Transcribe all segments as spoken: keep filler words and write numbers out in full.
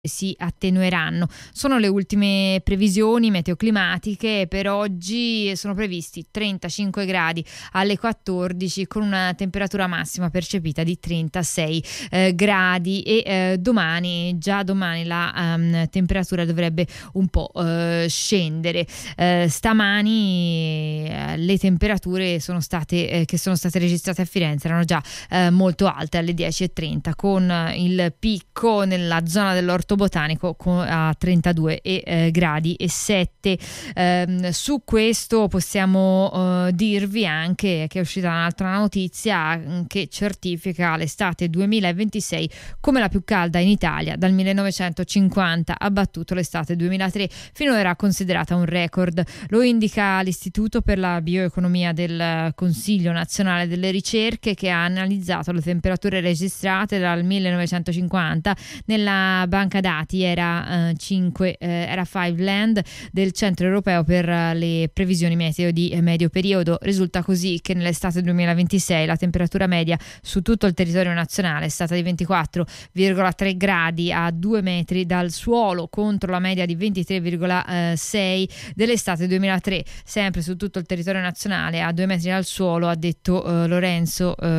si attenueranno. Sono le ultime previsioni meteoclimatiche. Per oggi sono previsti trentacinque gradi alle quattordici con una temperatura massima percepita di trentasei eh, gradi e eh, domani, già domani la um, temperatura dovrebbe un po' eh, scendere. Eh, stamani eh, le temperature sono state eh, che sono state registrate a Firenze erano già eh, molto alte, alle dieci e trenta, con il picco nella zona dell'Orto Botanico a trentadue e, eh, gradi e sette. Eh, su questo possiamo eh, dirvi anche che è uscita un'altra notizia che certifica l'estate duemilaventisei come la più calda in Italia dal millenovecentocinquanta, ha battuto l'estate duemilatré, finora considerata un record. Lo indica l'Istituto per la Bioeconomia del Consiglio Nazionale delle Ricerche, che ha analizzato le temperature registrate dal millenovecentocinquanta nella banca dati era uh, cinque eh, era Five Land del Centro Europeo per uh, le previsioni meteo di eh, medio periodo. Risulta così che nell'estate duemilaventisei la temperatura media su tutto il territorio nazionale è stata di ventiquattro virgola tre gradi a due metri dal suolo, contro la media di ventitré virgola sei dell'estate duemilatré, sempre su tutto il territorio nazionale a due metri dal suolo, ha detto uh, Lorenzo uh,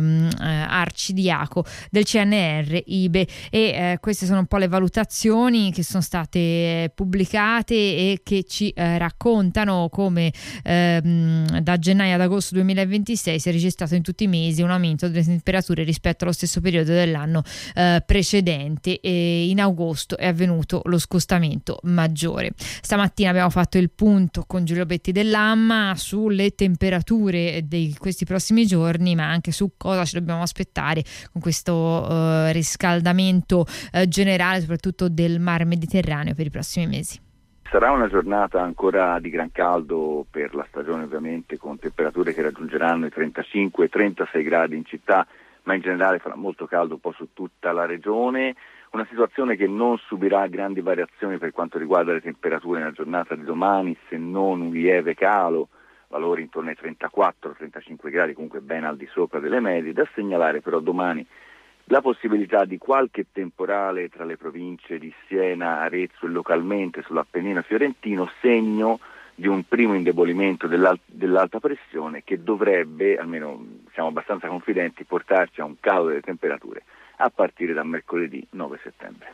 Arcidiaco del C N R I B E. E uh, queste sono un po' le valutazioni che sono state pubblicate e che ci eh, raccontano come ehm, da gennaio ad agosto duemilaventisei si è registrato in tutti i mesi un aumento delle temperature rispetto allo stesso periodo dell'anno eh, precedente, e in agosto è avvenuto lo scostamento maggiore. Stamattina abbiamo fatto il punto con Giulio Betti dell'Amma sulle temperature di questi prossimi giorni, ma anche su cosa ci dobbiamo aspettare con questo eh, riscaldamento eh, generale, soprattutto del mar Mediterraneo, per i prossimi mesi. Sarà una giornata ancora di gran caldo per la stagione, ovviamente, con temperature che raggiungeranno i trentacinque trentasei gradi in città, ma in generale farà molto caldo un po' su tutta la regione. Una situazione che non subirà grandi variazioni per quanto riguarda le temperature nella giornata di domani, se non un lieve calo, valori intorno ai trentaquattro trentacinque gradi, comunque ben al di sopra delle medie. Da segnalare però domani la possibilità di qualche temporale tra le province di Siena, Arezzo e localmente sull'Appennino fiorentino, segno di un primo indebolimento dell'al- dell'alta pressione che dovrebbe, almeno siamo abbastanza confidenti, portarci a un calo delle temperature a partire da mercoledì nove settembre.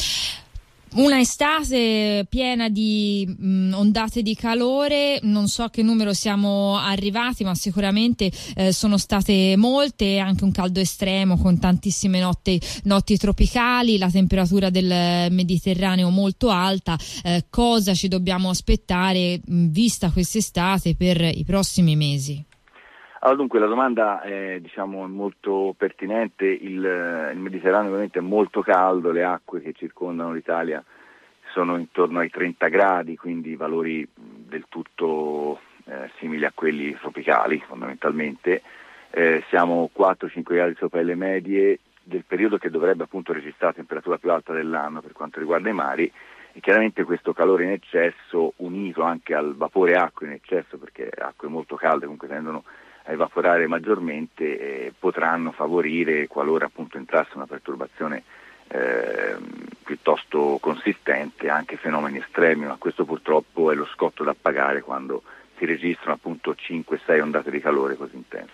Una estate piena di mh, ondate di calore, non so a che numero siamo arrivati, ma sicuramente eh, sono state molte, anche un caldo estremo con tantissime notti, notti tropicali, la temperatura del Mediterraneo molto alta. Eh, cosa ci dobbiamo aspettare mh, vista quest'estate per i prossimi mesi? Allora, dunque la domanda è diciamo molto pertinente. Il, il Mediterraneo ovviamente è molto caldo, le acque che circondano l'Italia sono intorno ai trenta gradi, quindi valori del tutto eh, simili a quelli tropicali fondamentalmente. Eh, siamo quattro cinque gradi sopra le medie del periodo che dovrebbe appunto registrare la temperatura più alta dell'anno per quanto riguarda i mari, e chiaramente questo calore in eccesso, unito anche al vapore acqua in eccesso, perché acque molto calde comunque tendono a evaporare maggiormente, eh, potranno favorire, qualora appunto entrasse una perturbazione eh, piuttosto consistente, anche fenomeni estremi, ma questo purtroppo è lo scotto da pagare quando si registrano appunto cinque sei ondate di calore così intense.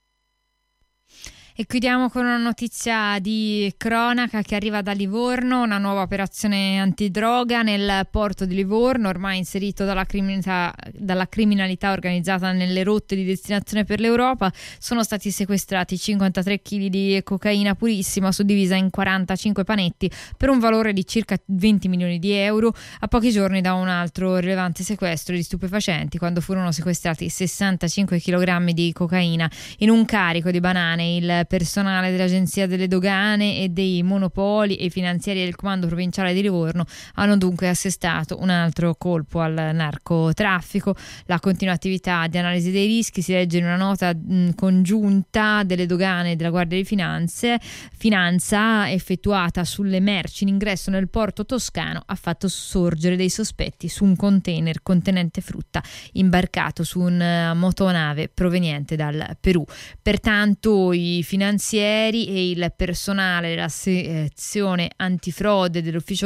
E chiudiamo con una notizia di cronaca che arriva da Livorno, una nuova operazione antidroga nel porto di Livorno, ormai inserito dalla criminalità, dalla criminalità organizzata nelle rotte di destinazione per l'Europa. Sono stati sequestrati cinquantatré chili di cocaina purissima suddivisa in quarantacinque panetti per un valore di circa venti milioni di euro, a pochi giorni da un altro rilevante sequestro di stupefacenti, quando furono sequestrati sessantacinque chilogrammi di cocaina in un carico di banane. Il personale dell'Agenzia delle Dogane e dei Monopoli e i finanzieri del Comando Provinciale di Livorno hanno dunque assestato un altro colpo al narcotraffico. La continua attività di analisi dei rischi, si legge in una nota mh, congiunta delle Dogane e della Guardia di Finanze, Finanza effettuata sulle merci in ingresso nel porto toscano, ha fatto sorgere dei sospetti su un container contenente frutta imbarcato su una motonave proveniente dal Perù. Pertanto i finanzieri finanzieri e il personale della sezione antifrode dell'ufficio